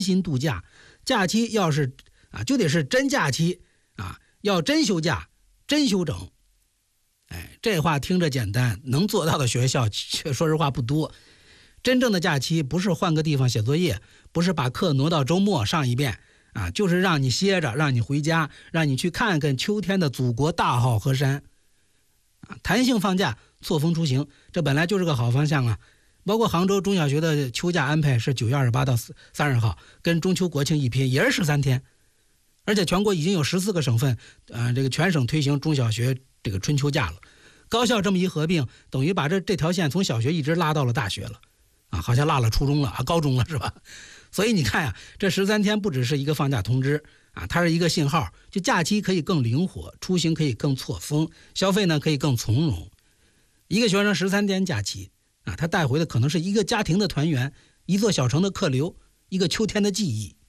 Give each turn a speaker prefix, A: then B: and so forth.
A: 心度假，假期要是就得是真假期要真休假，真休整。这话听着简单，能做到的学校却说实话不多。真正的假期不是换个地方写作业，不是把课挪到周末上一遍就是让你歇着，让你回家，让你去看看秋天的祖国大好河山。弹性放假，错峰出行，这本来就是个好方向啊。包括杭州中小学的秋假安排是9月28到30号，跟中秋国庆一拼，也是13天。而且全国已经有14个省份这个全省推行中小学这个春秋假了。高校这么一合并，等于把这条线从小学一直拉到了大学了好像落了初中了高中了是吧？所以你看这13天不只是一个放假通知它是一个信号，就假期可以更灵活，出行可以更错峰，消费呢可以更从容。一个学生13天假期他带回的可能是一个家庭的团圆，一座小城的客流，一个秋天的记忆。